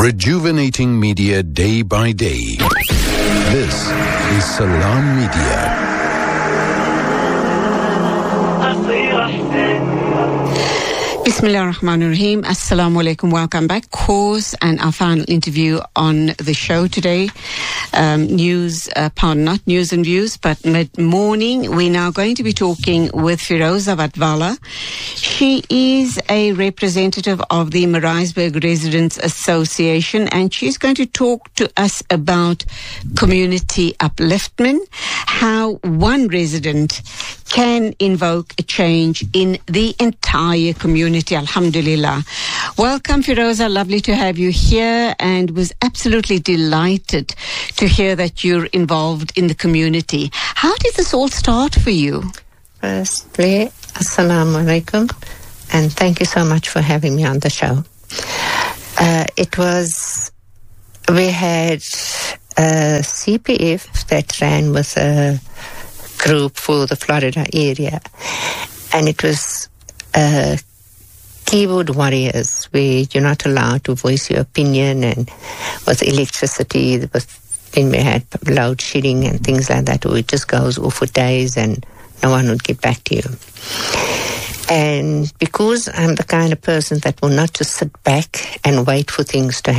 Rejuvenating media day by day. This is Salam Media. Bismillah ar-Rahman ar-Rahim. Assalamu alaikum. Welcome back. Course and our final interview on the show today. Not news and views, but mid-morning. We're now going to be talking with Firoza Vatvala. She is a representative of the Maritzburg Residents Association, and she's going to talk to us about community upliftment, how one resident can invoke a change in the entire community. Alhamdulillah. Welcome, Firoza. Lovely to have you here, and was absolutely delighted to hear that you're involved in the community. How did this all start for you? Firstly, Assalamu alaikum, and thank you so much for having me on the show. We had a CPF that ran with a group for the Florida area, and it was keyboard warriors, where you're not allowed to voice your opinion, and with electricity, then we had load shedding and things like that, or it just goes off for days and no one would get back to you. And because I'm the kind of person that will not just sit back and wait for things to